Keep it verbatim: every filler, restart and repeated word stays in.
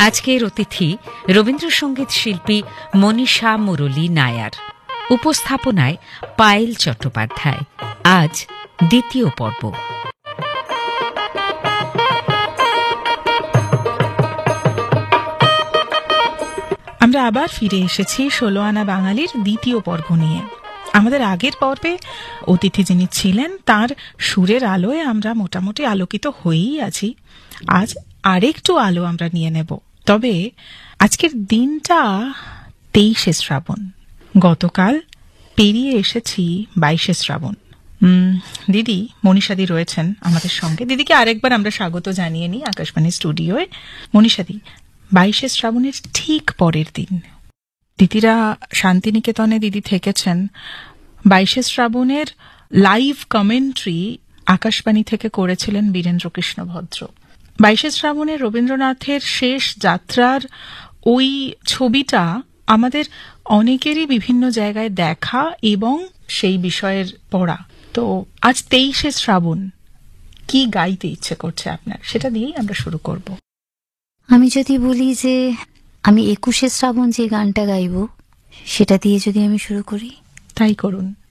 আজকের অতিথি রবীন্দ্রসঙ্গীত শিল্পী মনীষা মুরলী নায়ার, উপস্থাপনায় পায়েল চট্টোপাধ্যায়। আজ দ্বিতীয় পর্ব। আমরা আবার ফিরে এসেছি ষোলো আনা বাঙালির দ্বিতীয় পর্ব নিয়ে। আমাদের আগের পর্বে অতিথি যিনি ছিলেন তার সুরের আলোয় আমরা মোটামুটি আলোকিত হয়েই আছি। আজ আরেকটু আলো আমরা নিয়ে নেব। তবে আজকের দিনটা তেইশে শ্রাবণ, গতকাল পেরিয়ে এসেছি বাইশে শ্রাবণ। দিদি মনীষাদি রয়েছেন আমাদের সঙ্গে। দিদিকে আরেকবার আমরা স্বাগত জানিয়ে নিই আকাশবাণী স্টুডিওয়। মনীষাদি, বাইশে শ্রাবণের ঠিক পরের দিন দিদিরা শান্তিনিকেতনে দিদি থেকেছেন। বাইশে শ্রাবণের লাইভ কমেন্ট্রি আকাশবাণী থেকে করেছিলেন বীরেন্দ্র কৃষ্ণ ভদ্র। বাইশে শ্রাবণের রবীন্দ্রনাথের শেষ যাত্রার ওই ছবিটা আমাদের অনেকেরই বিভিন্ন জায়গায় দেখা এবং সেই বিষয়ের পড়া। তো আজ তেইশে শ্রাবণ, কি গাইতে ইচ্ছে করছে আপনার, সেটা দিয়েই আমরা শুরু করব। আমি যদি বলি যে আমি একুশে শ্রাবণ যে গানটা গাইব, সেটা দিয়ে যদি আমি শুরু করি, তাই করুন।